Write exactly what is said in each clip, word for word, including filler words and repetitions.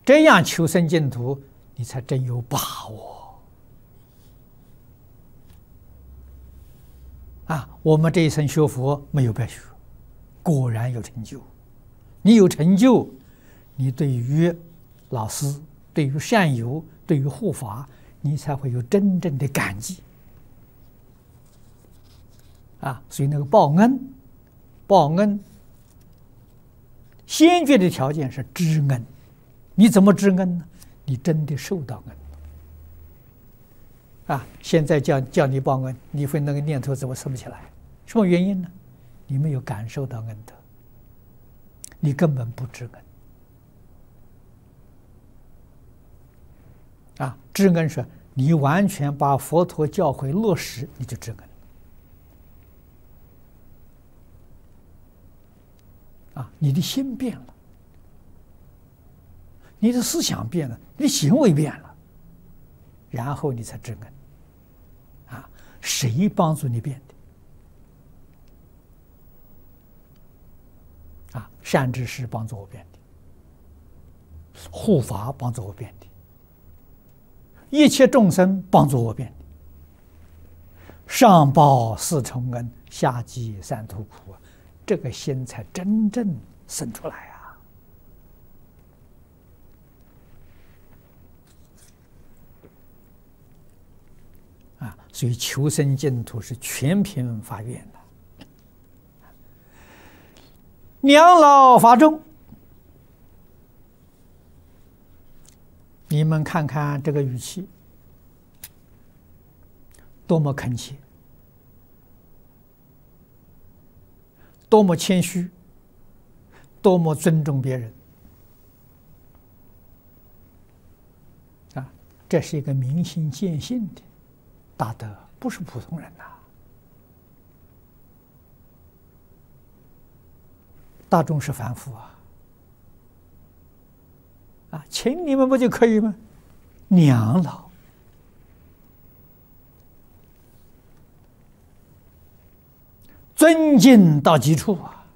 这样求生净土，你才真有把握啊！我们这一生学佛没有白学，果然有成就。你有成就，你对于老师、对于善友、对于护法，你才会有真正的感激啊！所以那个报恩，报恩先决的条件是知恩。你怎么知恩呢？你真的受到恩啊！现在叫叫你报恩，你会那个念头怎么生不起来？什么原因呢？你没有感受到恩德，你根本不知恩啊！知恩是你完全把佛陀教诲落实，你就知恩啊！你的心变了，你的思想变了，你的行为变了，然后你才知恩啊！谁帮助你变的啊？善知识帮助我变的，护法帮助我变的，一切众生帮助我变的，上报四重恩，下济三途苦，这个心才真正生出来啊！啊，所以求生净土是全凭发愿的。娘老法众，你们看看这个语气，多么恳切，多么谦虚，多么尊重别人啊！这是一个明心见性的大德，不是普通人呐、啊。大众是凡夫啊，啊，请你们不就可以吗？娘老，尊敬到极处啊！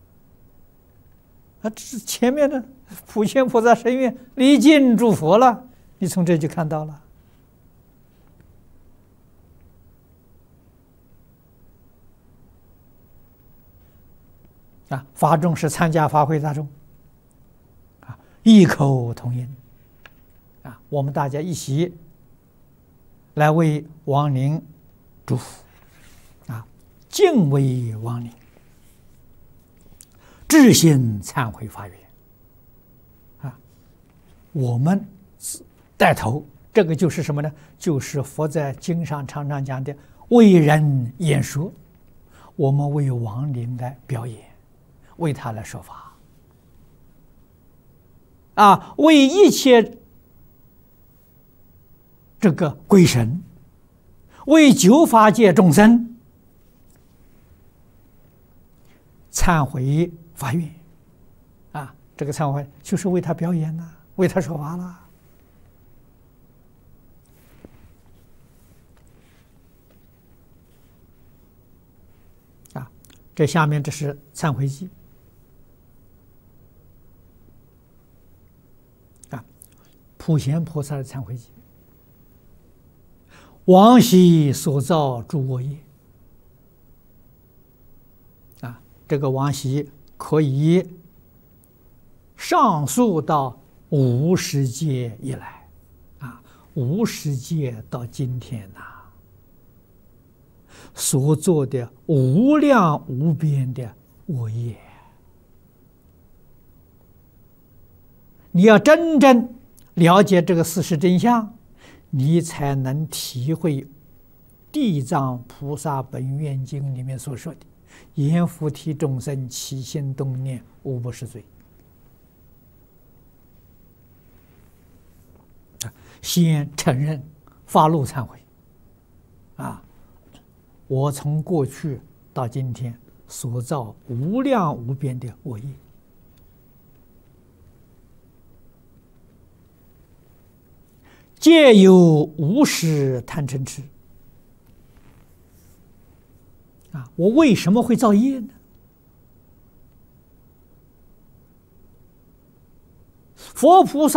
啊，这前面的普贤菩萨深愿礼敬诸佛了，你从这就看到了。啊，法众是参加法会大众，啊，异口同音，啊，我们大家一起来为亡灵祝福，啊，敬畏亡灵，至心忏悔发愿，啊，我们带头，这个就是什么呢？就是佛在经上常常讲的为人演说，我们为亡灵来表演。为他来说法啊，为一切这个鬼神，为九法界众生忏悔发愿啊，这个忏悔就是为他表演呐、啊，为他说法啦。啊，这下面这是忏悔记。普贤菩萨的忏悔记，往昔所造诸恶业啊，这个往昔可以上溯到无始劫以来啊，无始劫到今天呐、啊，所做的无量无边的恶业，你要真正了解这个事实真相，你才能体会《地藏菩萨本愿经》里面所说的“阎浮提众生起心动念，无不是罪”。先承认发露忏悔啊！我从过去到今天所造无量无边的恶业，皆有无始贪嗔痴啊！我为什么会造业呢？佛菩萨